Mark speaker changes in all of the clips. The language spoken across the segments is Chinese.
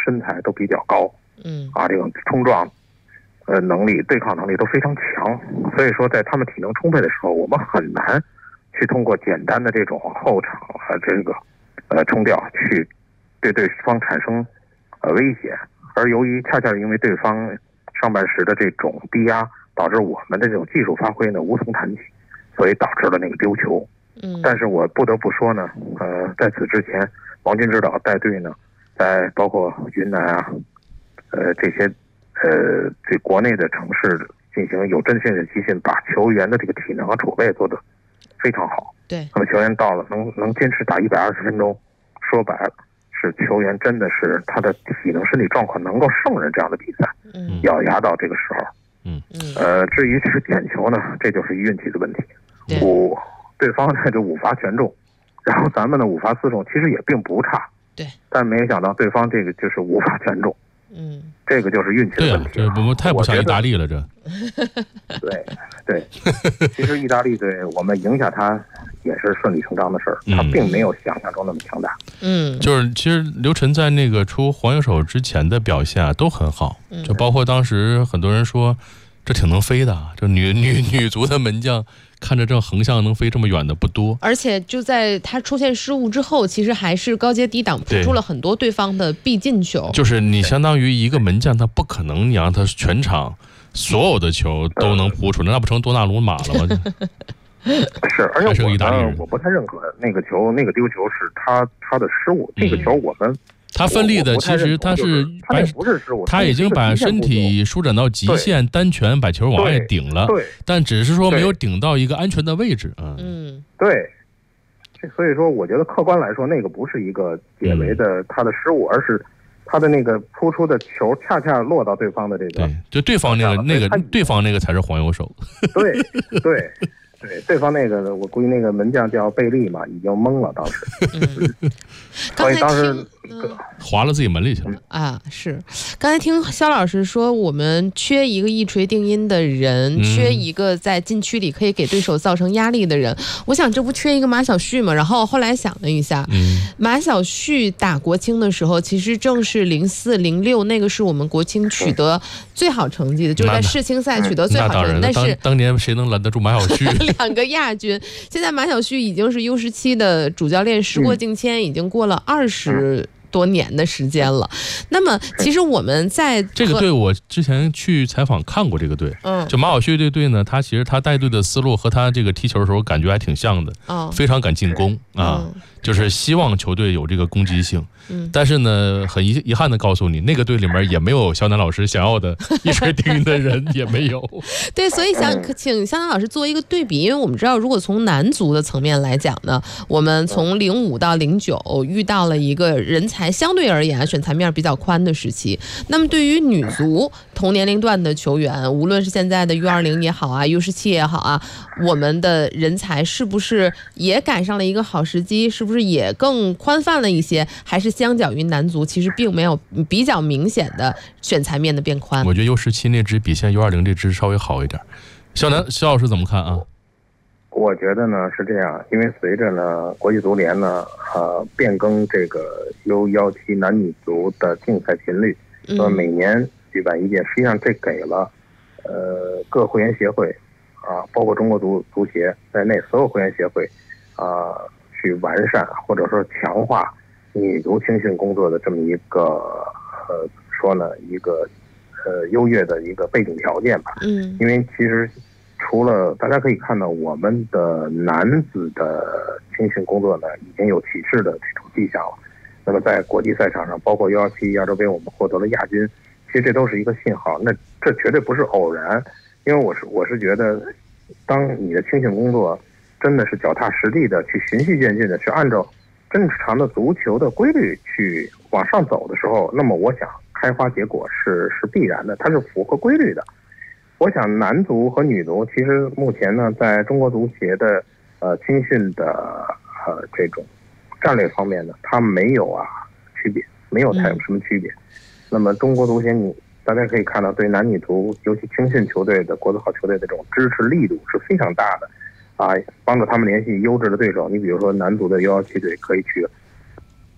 Speaker 1: 身材都比较高，这种冲撞能力、对抗能力都非常强，所以说在他们体能充沛的时候，我们很难去通过简单的这种后场这个冲吊去对对方产生威胁，而由于恰恰是因为对方上半时的这种低压，导致我们的这种技术发挥呢无从谈起，所以导致了那个丢球。但是我不得不说呢，在此之前，王军指导带队呢，在包括云南啊，这些对国内的城市进行有针线的集训，把球员的这个体能和储备做得非常好。
Speaker 2: 对，
Speaker 1: 那么球员到了能坚持打120分钟，说白了是球员真的是他的体能身体状况能够胜任这样的比赛，咬牙到这个时候。至于这个点球呢，这就是运气的问题。对方呢就5罚全中，然后咱们的5罚4中，其实也并不差。
Speaker 2: 对，
Speaker 1: 但没想到对方这个就是5罚全中。这个就是运气的问题。
Speaker 3: 对啊，这太不像意大利了，这。对，
Speaker 1: 其实意大利队我们赢下他也是顺理成章的事儿，他并没有想象中那么强大。
Speaker 3: 就是其实刘晨在那个出黄油手之前的表现都很好，就包括当时很多人说这挺能飞的，就女足的门将看着这横向能飞这么远的不多，
Speaker 2: 而且就在他出现失误之后，其实还是高阶低挡扑出了很多对方的必进球。
Speaker 3: 就是你相当于一个门将，他不可能你让他全场所有的球都能扑出，那不成多纳鲁马了吗？
Speaker 1: 是，而且我不太认可那个球，那个丢球是他的失误。这个球我们
Speaker 3: 他奋力的，其实他
Speaker 1: 不是失误，
Speaker 3: 他已经把身体舒展到极限，单拳把球往外顶了，但只是说没有顶到一个安全的位置。
Speaker 1: 对，所以说我觉得客观来说，那个不是一个解围的他的失误，而是他的那个扑出的球恰恰落到对方的这个，
Speaker 3: 就对方对方那个才是黄油手。
Speaker 1: 对方那个，我估计那个门将叫贝利嘛，已经懵了当时。所以当时
Speaker 3: 划了自己门里去了
Speaker 2: 啊！是，刚才听肖老师说，我们缺一个一锤定音的人，缺一个在禁区里可以给对手造成压力的人。我想这不缺一个马晓旭吗？然后后来想了一下，马晓旭打国青的时候，其实正是04、06，那个是我们国青取得最好成绩的，就是在世青赛取得最好成绩。但是
Speaker 3: 当年谁能拦得住马晓旭
Speaker 2: ？2个亚军，现在马晓旭已经是 U17的主教练，时过境迁，已经过了20多年的时间了。那么其实我们在
Speaker 3: 这个队，我之前去采访看过这个队，就马晓旭这队呢，他其实他带队的思路和他这个踢球的时候感觉还挺像的，非常敢进攻就是希望球队有这个攻击性。但是呢，很遗憾的告诉你，那个队里面也没有肖楠老师想要的一锤定音的人，也没有。
Speaker 2: 对，所以想请肖楠老师做一个对比，因为我们知道，如果从男足的层面来讲呢，我们从05到09遇到了一个人才相对而言选材面比较宽的时期。那么对于女足同年龄段的球员，无论是现在的U20也好啊，U17也好啊，我们的人才是不是也赶上了一个好时机？是不是也更宽泛了一些？还是相较于男足，其实并没有比较明显的选材面的变宽？
Speaker 3: 我觉得 U17那支比现在 U20这支稍微好一点。肖老师怎么看啊？
Speaker 1: 我觉得呢是这样，因为随着呢国际足联呢变更这个 U17男女足的竞赛频率，每年举办一届，实际上这给了各会员协会包括中国足协在内所有会员协会去完善或者说强化女足青训工作的这么一个一个优越的一个背景条件吧。因为其实除了大家可以看到我们的男子的青训工作呢已经有起势的这种迹象了，那么在国际赛场上包括U17亚洲杯我们获得了亚军，其实这都是一个信号，那这绝对不是偶然。因为我是觉得当你的青训工作真的是脚踏实地的去循序渐进的去按照正常的足球的规律去往上走的时候，那么我想开花结果是必然的，它是符合规律的。我想男足和女足其实目前呢在中国足协的青训的这种战略方面呢，它没有区别，没有太有什么区别。那么中国足协大家可以看到对男女足尤其青训球队的国字号球队的这种支持力度是非常大的帮助他们联系优质的对手。你比如说男足的U17队可以去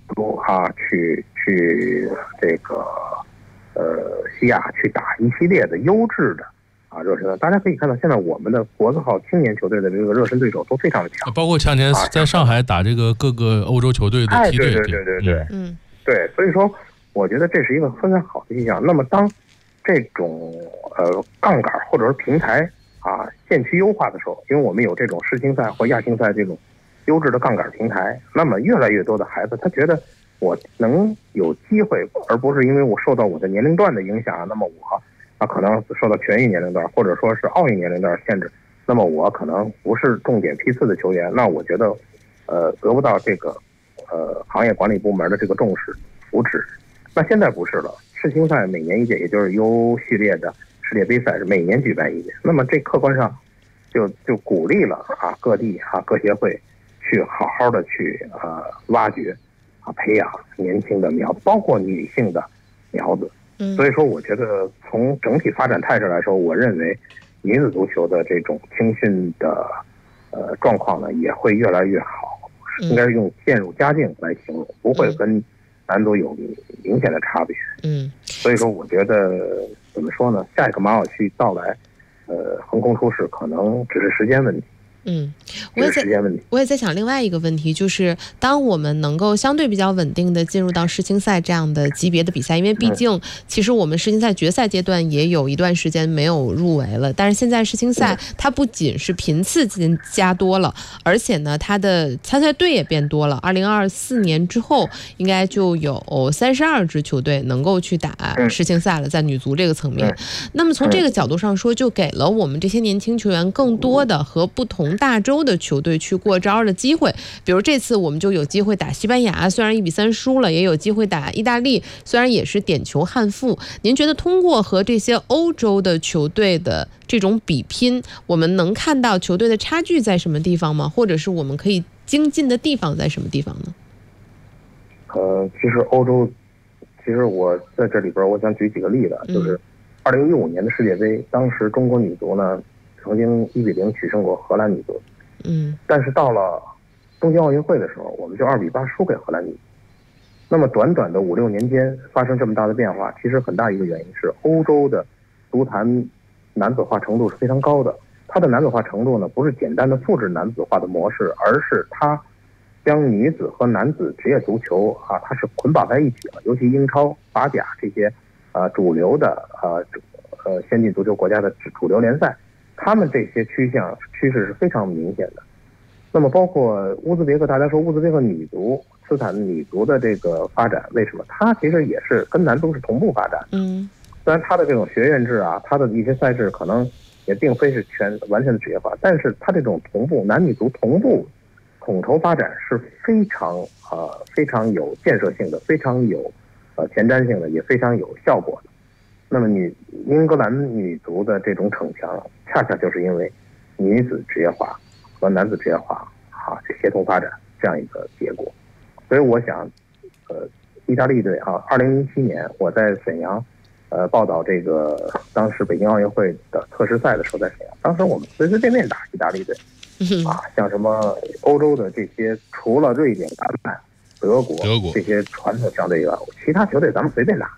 Speaker 1: 足去这个西亚去打一系列的优质的热身赛。大家可以看到，现在我们的国字号青年球队的这个热身对手都非常的强，
Speaker 3: 包括前年在上海打这个各个欧洲球队的梯队。
Speaker 1: 对，所以说我觉得这是一个非常好的现象。那么当这种杠杆或者说平台渐趋优化的时候，因为我们有这种世青赛或亚青赛这种优质的杠杆平台，那么越来越多的孩子他觉得我能有机会，而不是因为我受到我的年龄段的影响，那么我可能受到全域年龄段或者说是奥运年龄段限制，那么我可能不是重点批次的球员，那我觉得得不到这个行业管理部门的这个重视扶持。那现在不是了，世青赛每年一届，也就是 U 系列的世界杯赛是每年举办一届，那么这客观上就鼓励了各地各协会去好好的去挖掘培养年轻的苗子，包括女性的苗子。所以说我觉得从整体发展态势来说，我认为女子足球的这种青训的状况呢也会越来越好，应该是用渐入佳境来形容，不会跟男足有明显的差别。所以说我觉得怎么说呢，下一个马尔区到来横空出世可能只是时间问题。
Speaker 2: 我也在想另外一个问题，就是当我们能够相对比较稳定的进入到世青赛这样的级别的比赛，因为毕竟其实我们世青赛决赛阶段也有一段时间没有入围了，但是现在世青赛它不仅是频次加多了，而且呢它的参赛队也变多了。2024年之后应该就有32支球队能够去打世青赛了，在女足这个层面。那么从这个角度上说，就给了我们这些年轻球员更多的和不同大洲的球队去过招的机会。比如这次我们就有机会打西班牙，虽然1-3输了，也有机会打意大利，虽然也是点球憾负。您觉得通过和这些欧洲的球队的这种比拼，我们能看到球队的差距在什么地方吗？或者是我们可以精进的地方在什么地方呢？
Speaker 1: 其实欧洲，其实我在这里边我想举几个例子，就是2015年的世界杯，当时中国女足呢曾经1-0取胜过荷兰女足，但是到了东京奥运会的时候，我们就2-8输给荷兰女足。那么短短的5-6年间发生这么大的变化，其实很大一个原因是欧洲的足坛男子化程度是非常高的。它的男子化程度呢，不是简单的复制男子化的模式，而是它将女子和男子职业足球它是捆绑在一起了。尤其英超、法甲这些主流的先进足球国家的主流联赛，他们这些趋势是非常明显的。那么包括乌兹别克，大家说乌兹别克女足、斯坦女足的这个发展，为什么？它其实也是跟男足是同步发展的。虽然它的这种学院制它的一些赛制可能也并非是完全的职业化，但是它这种同步男女足同步统筹发展是非常有建设性的，非常有前瞻性的，也非常有效果的。那么英格兰女足的这种逞强，恰恰就是因为女子职业化和男子职业化这协同发展这样一个结果。所以我想意大利队2007年我在沈阳报道这个当时北京奥运会的特试赛的时候，在沈阳，当时我们随随便便打意大利队像什么欧洲的这些，除了瑞典、丹麦、德国这些传统强队以外，其他球队咱们随便打，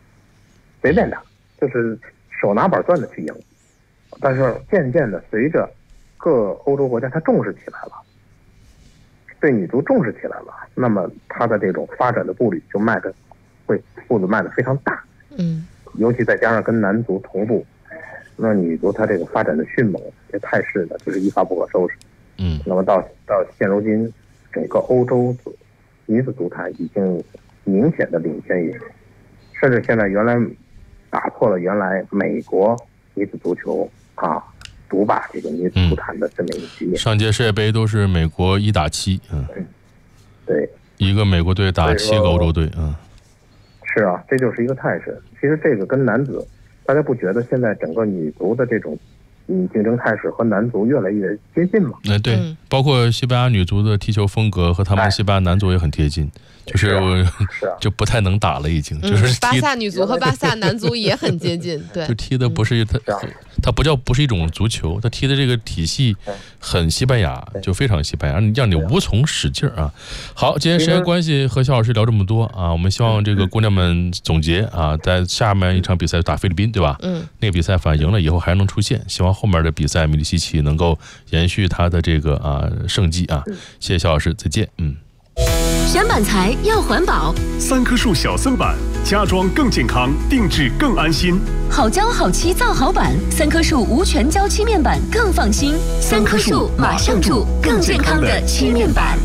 Speaker 1: 就是手拿板攥的去赢。但是渐渐的，随着各欧洲国家它重视起来了，对女足重视起来了，那么它的这种发展的步子迈得非常大。尤其再加上跟男足同步，那女足它这个发展的迅猛，这态势呢就是一发不可收拾。那么到现如今，整个欧洲女子足坛已经明显的领先于，甚至现在原来打破了原来美国女子足球独霸这个女子足坛的这么一个局面。
Speaker 3: 上届世界杯都是美国1打7，
Speaker 1: 对，
Speaker 3: 一个美国队打7个欧洲队。
Speaker 1: 是这就是一个态势。其实这个跟男子，大家不觉得现在整个女足的这种竞争态势和男足越来越接近嘛。
Speaker 3: 对，包括西班牙女足的踢球风格和他们西班牙男足也很贴近，就是就不太能打了，已经就是
Speaker 2: 巴萨女足和巴萨男足也很接近，对，
Speaker 3: 就踢的不是它不是一种足球，它踢的这个体系很西班牙，就非常西班牙，让你无从使劲啊。好，今天时间关系和肖老师聊这么多啊，我们希望这个姑娘们总结啊，在下面一场比赛打菲律宾，对吧？那个比赛反赢了以后还能出线，希望后面的比赛米利西奇能够延续他的这个胜绩啊。谢谢肖老师，再见。
Speaker 4: 选板材要环保，3棵树小森板，家装更健康，定制更安心。好胶好漆造好板，3棵树无全胶漆面板更放心。3棵树马上住，更健康的漆面板。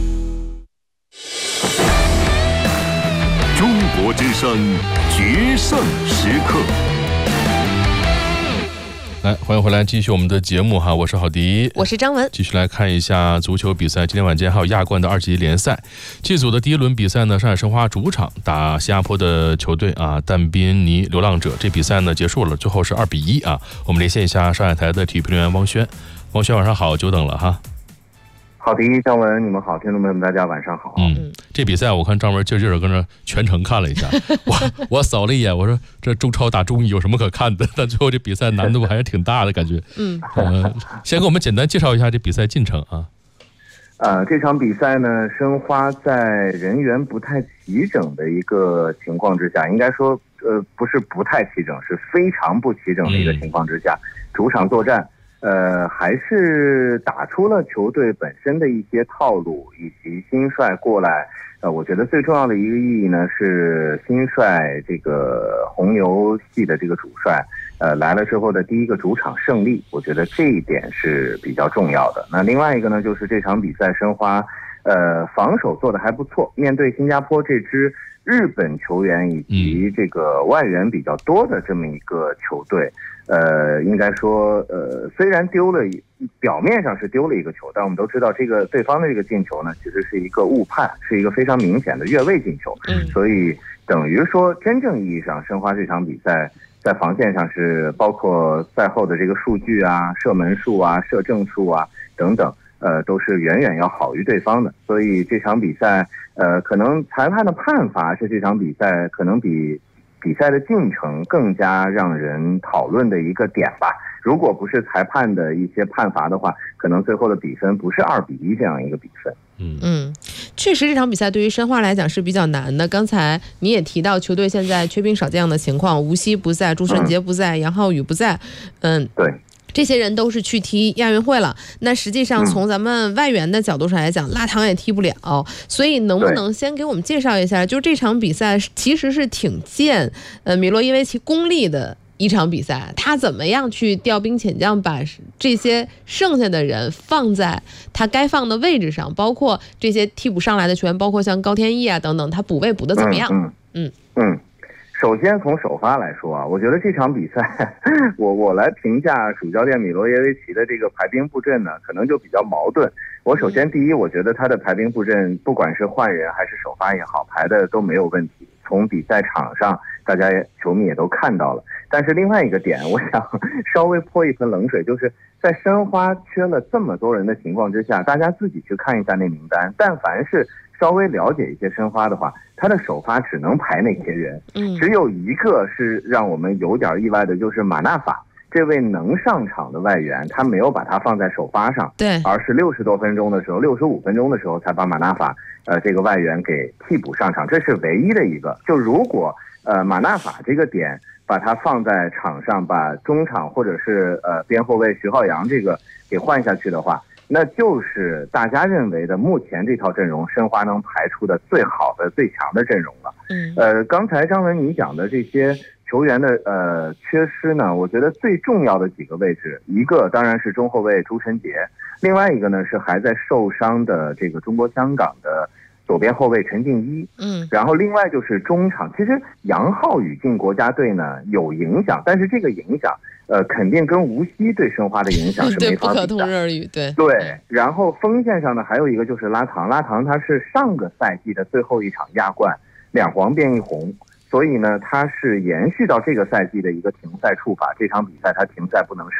Speaker 5: 中国之声决胜时刻。
Speaker 3: 来，欢迎回来，继续我们的节目哈，我是郝迪，
Speaker 2: 我是张文，
Speaker 3: 继续来看一下足球比赛。今天晚间还有亚冠的2级联赛，G组的第1轮比赛呢，上海申花主场打新加坡的球队但宾尼流浪者，这比赛呢结束了，最后是2-1啊。我们连线一下上海台的体育评论员汪轩，汪轩晚上好，久等了哈。
Speaker 1: 好的，张文，你们好，听众朋友们，大家晚上好。
Speaker 3: 这比赛我看张文劲儿跟着全程看了一下，我扫了一眼，我说这中超打中乙有什么可看的？但最后这比赛难度还是挺大的感觉。先给我们简单介绍一下这比赛进程啊。
Speaker 1: 这场比赛呢，申花在人员不太齐整的一个情况之下，应该说不是不太齐整，是非常不齐整的一个情况之下，主场作战。还是打出了球队本身的一些套路，以及新帅过来。我觉得最重要的一个意义呢，是新帅这个红牛系的这个主帅，来了之后的第一个主场胜利，我觉得这一点是比较重要的。那另外一个呢，就是这场比赛申花，防守做得还不错，面对新加坡这支日本球员以及这个外援比较多的这么一个球队。应该说，虽然表面上是丢了一个球，但我们都知道这个对方的这个进球呢，其实是一个误判，是一个非常明显的越位进球。所以等于说，真正意义上，申花这场比赛在防线上是包括赛后的这个数据射门数射正数等等，都是远远要好于对方的。所以这场比赛，可能裁判的判罚是这场比赛可能比赛的进程更加让人讨论的一个点吧。如果不是裁判的一些判罚的话，可能最后的比分不是2-1这样一个比分。
Speaker 2: 确实这场比赛对于申花来讲是比较难的。刚才你也提到球队现在缺兵少将的情况，吴曦不在，朱晨杰不在，杨浩宇不在，
Speaker 1: 对。
Speaker 2: 这些人都是去踢亚运会了，那实际上从咱们外援的角度上来讲，拉唐也踢不了，所以能不能先给我们介绍一下，就是这场比赛其实是挺见米洛耶维奇功力的一场比赛，他怎么样去调兵遣将，把这些剩下的人放在他该放的位置上，包括这些替补上来的球员，包括像高天意等等，他补位补的怎么样？
Speaker 1: 首先从首发来说我觉得这场比赛，我来评价主教练米罗耶维奇的这个排兵布阵呢，可能就比较矛盾。我首先第一，我觉得他的排兵布阵，不管是换人还是首发也好，排的都没有问题。从比赛场上，大家球迷也都看到了。但是另外一个点，我想稍微泼一盆冷水，就是在申花缺了这么多人的情况之下，大家自己去看一下那名单，但凡是稍微了解一些申花的话，他的首发只能排那些人，只有一个是让我们有点意外的，就是马纳法这位能上场的外援，他没有把他放在首发上，
Speaker 2: 对，
Speaker 1: 而是60多分钟的时候，65分钟的时候才把马纳法这个外援给替补上场，这是唯一的一个。就如果马纳法这个点把他放在场上，把中场或者是边后卫徐浩洋这个给换下去的话，那就是大家认为的目前这套阵容申花能排出的最好的最强的阵容了。刚才张文你讲的这些球员的缺失呢，我觉得最重要的几个位置，一个当然是中后卫朱晨杰，另外一个呢是还在受伤的这个中国香港的左边后卫陈静一，然后另外就是中场，其实杨浩宇进国家队呢有影响，但是这个影响肯定跟无锡对申花的影响是没法比的，
Speaker 2: 对，不可同日而语，对。
Speaker 1: 然后锋线上呢还有一个就是拉唐他是上个赛季的最后一场亚冠2黄变1红，所以呢他是延续到这个赛季的一个停赛处罚，这场比赛他停赛不能上。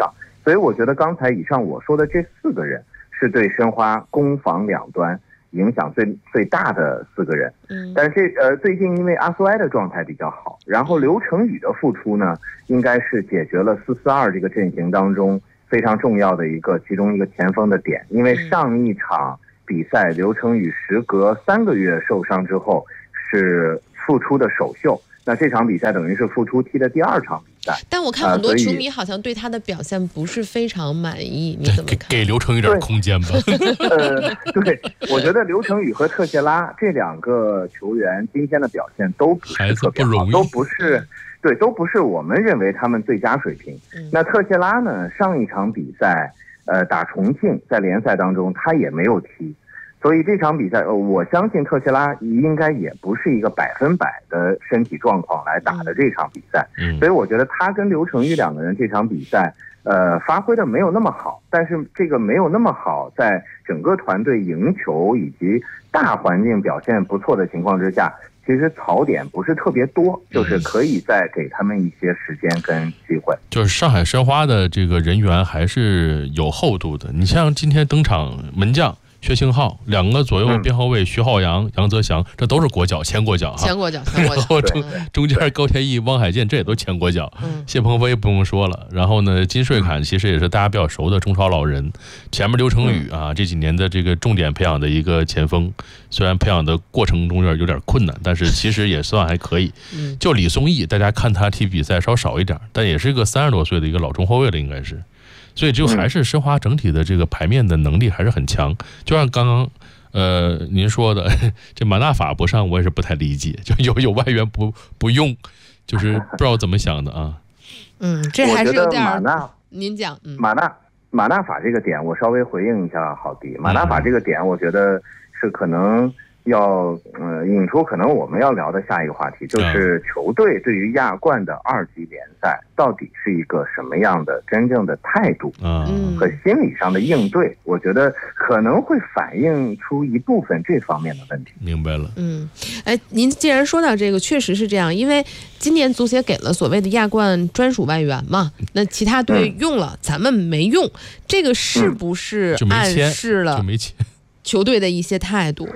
Speaker 1: 所以我觉得刚才以上我说的这4个人是对申花攻防两端影响最大的4个人。但是最近因为阿苏埃的状态比较好，然后刘成宇的复出呢，应该是解决了4-4-2这个阵型当中非常重要的其中一个前锋的点。因为上一场比赛刘成宇时隔3个月受伤之后是复出的首秀，那这场比赛等于是复出踢的第2场比赛。
Speaker 2: 但我看很多球迷好像对他的表现不是非常满意，你怎么看？
Speaker 3: 给刘成宇点空间吧。
Speaker 1: 对，我觉得刘成宇和特谢拉这2个球员今天的表现都不是特别好，都不是我们认为他们最佳水平。那特谢拉呢，上一场比赛打重庆在联赛当中他也没有踢，所以这场比赛我相信特谢拉应该也不是一个100%的身体状况来打的这场比赛。所以我觉得他跟刘成宇2个人这场比赛发挥的没有那么好，但是这个没有那么好，在整个团队赢球以及大环境表现不错的情况之下，其实槽点不是特别多，就是可以再给他们一些时间跟机会。
Speaker 3: 就是上海申花的这个人员还是有厚度的。你像今天登场门将薛庆浩，2个左右边后卫徐浩洋、杨泽祥，这都是国脚，前国脚哈。
Speaker 2: 前国脚。
Speaker 3: 然后中间高天意、汪海建，这也都前国脚。谢鹏飞不用说了。然后呢，金穗坎其实也是大家比较熟的中超老人。前面刘成宇啊，这几年的这个重点培养的一个前锋，虽然培养的过程中有点困难，但是其实也算还可以。就李松义，大家看他踢比赛稍少一点，但也是一个30多岁的一个老中后卫了，应该是。所以就还是申花整体的这个排面的能力还是很强。就像刚刚您说的，这马纳法不上我也是不太理解，就有外援不用，就是不知道怎么想的啊。
Speaker 2: 这还是有点您讲。
Speaker 1: 马纳法这个点我稍微回应一下郝迪。马纳法这个点我觉得是可能要引出可能我们要聊的下一个话题，就是球队对于亚冠的2级联赛到底是一个什么样的真正的态度和心理上的应对，我觉得可能会反映出一部分这方面的问题。
Speaker 3: 明白了。
Speaker 2: 您既然说到这个，确实是这样，因为今年足协给了所谓的亚冠专属外援嘛，那其他队用了，咱们没用，这个是不是暗示了球队的一些态度？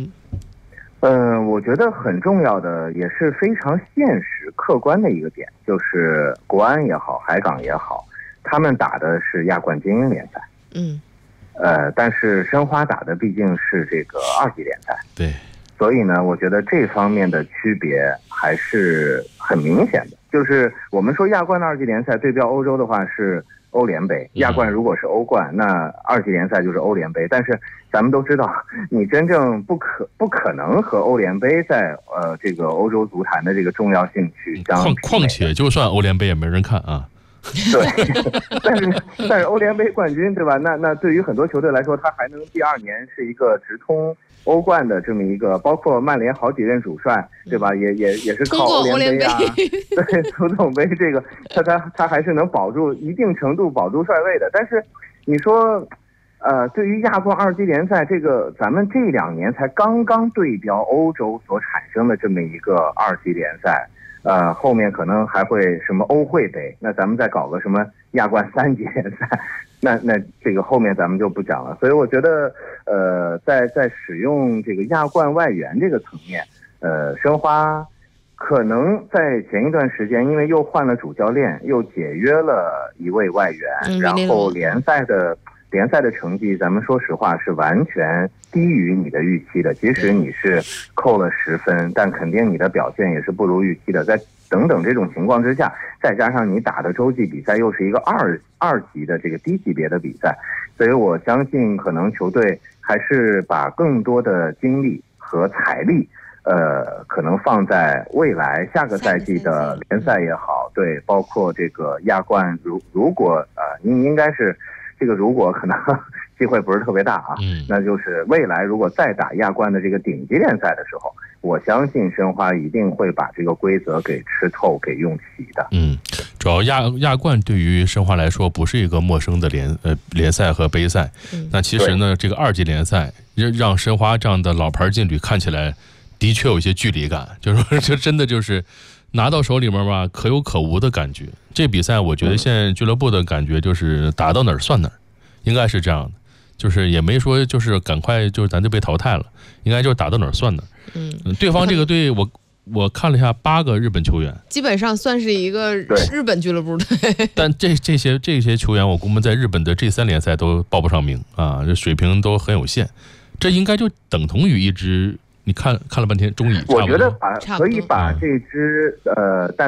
Speaker 1: 我觉得很重要的也是非常现实客观的一个点，就是国安也好，海港也好，他们打的是亚冠精英联赛。但是申花打的毕竟是这个2级联赛。
Speaker 3: 对。
Speaker 1: 所以呢，我觉得这方面的区别还是很明显的。就是我们说亚冠的2级联赛对标欧洲的话是欧联杯，亚冠如果是欧冠，那2级联赛就是欧联杯。但是咱们都知道，你真正不可能和欧联杯在这个欧洲足坛的这个重要性去相媲美。
Speaker 3: 况且就算欧联杯也没人看啊。
Speaker 1: 对，但是欧联杯冠军对吧？那对于很多球队来说，他还能第2年是一个直通欧冠的这么一个，包括曼联好几任主帅对吧？也是靠欧联杯啊，对，足总杯这个他还是能保住一定程度保住帅位的。但是你说对于亚冠2级联赛这个，咱们这2年才刚刚对标欧洲所产生的这么一个2级联赛。后面可能还会什么欧会杯，那咱们再搞个什么亚冠3级联赛，那这个后面咱们就不讲了。所以我觉得在使用这个亚冠外援这个层面，申花可能在前一段时间因为又换了主教练，又解约了一位外援，然后联赛的成绩咱们说实话是完全低于你的预期的，即使你是扣了10分，但肯定你的表现也是不如预期的。在等等这种情况之下，再加上你打的洲际比赛又是一个二级的这个低级别的比赛，所以我相信可能球队还是把更多的精力和财力可能放在未来下个赛季的联赛也好，对，包括这个亚冠，如果应该是这个如果可能机会不是特别大啊，那就是未来如果再打亚冠的这个顶级联赛的时候，我相信申花一定会把这个规则给吃透给用齐的。
Speaker 3: 主要亚冠对于申花来说不是一个陌生的联赛和杯赛，那其实呢这个2级联赛让申花这样的老牌劲旅看起来的确有一些距离感，就是说这真的就是拿到手里面吧，可有可无的感觉。这比赛我觉得现在俱乐部的感觉就是打到哪儿算哪儿，应该是这样的，就是也没说就是赶快就是咱就被淘汰了，应该就是打到哪儿算哪儿。对方这个队我看了一下，8个日本球员，
Speaker 2: 基本上算是一个日本俱乐部队。
Speaker 3: 但这些球员，我估摸在日本的G3联赛都报不上名啊，这水平都很有限。这应该就等同于一支，你看了半天中乙，
Speaker 1: 我觉得可以把这支